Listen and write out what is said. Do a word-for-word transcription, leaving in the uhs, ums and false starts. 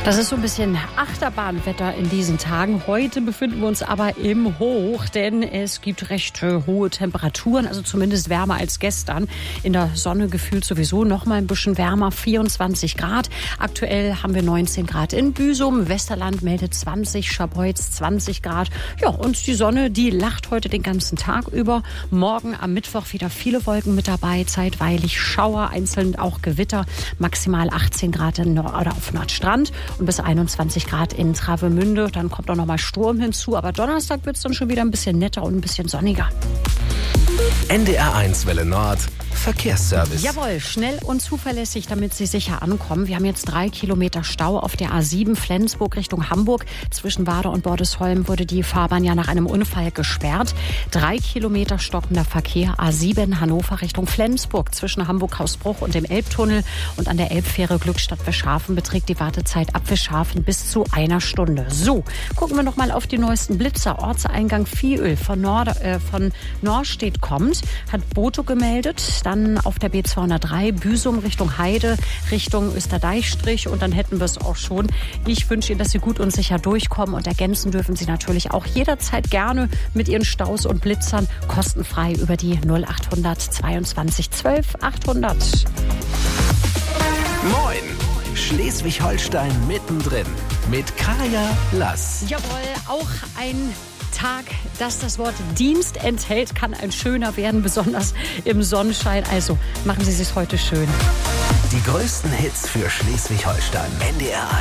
Das ist so ein bisschen Achterbahnwetter in diesen Tagen. Heute befinden wir uns aber im Hoch, denn es gibt recht äh, hohe Temperaturen, also zumindest wärmer als gestern. In der Sonne gefühlt sowieso noch mal ein bisschen wärmer, vierundzwanzig Grad. Aktuell haben wir neunzehn Grad in Büsum, Westerland meldet zwanzig, Scharbeutz zwanzig Grad. Ja, und die Sonne, die lacht heute den ganzen Tag über. Morgen am Mittwoch wieder viele Wolken mit dabei, zeitweilig Schauer, einzeln auch Gewitter, maximal achtzehn Grad in Nord- oder auf Nordstrand. Und bis einundzwanzig Grad in Travemünde. Dann kommt auch noch mal Sturm hinzu. Aber Donnerstag wird es dann schon wieder ein bisschen netter und ein bisschen sonniger. N D R eins Welle Nord Verkehrsservice. Jawohl, schnell und zuverlässig, damit Sie sicher ankommen. Wir haben jetzt drei Kilometer Stau auf der A sieben Flensburg Richtung Hamburg. Zwischen Wader und Bordesholm wurde die Fahrbahn ja nach einem Unfall gesperrt. Drei Kilometer stockender Verkehr A sieben Hannover Richtung Flensburg. Zwischen Hamburg-Hausbruch und dem Elbtunnel und an der Elbfähre Glückstadt-Wischhafen beträgt die Wartezeit ab Wischhafen bis zu einer Stunde. So, gucken wir noch mal auf die neuesten Blitzer. Ortseingang Viehöl von, Nord, äh, von Norstedt kommt, hat Boto gemeldet. Dann auf der B zweihundertdrei Büsum Richtung Heide, Richtung Österdeichstrich. Und dann hätten wir es auch schon. Ich wünsche Ihnen, dass Sie gut und sicher durchkommen. Und ergänzen dürfen Sie natürlich auch jederzeit gerne mit Ihren Staus und Blitzern kostenfrei über die null achthundert zweiundzwanzig zwölf achthundert. Moin! Schleswig-Holstein mittendrin mit Kaya Lass. Jawohl, auch ein Tag, das das Wort Dienst enthält, kann ein schöner werden, besonders im Sonnenschein. Also machen Sie es sich heute schön. Die größten Hits für Schleswig-Holstein. N D R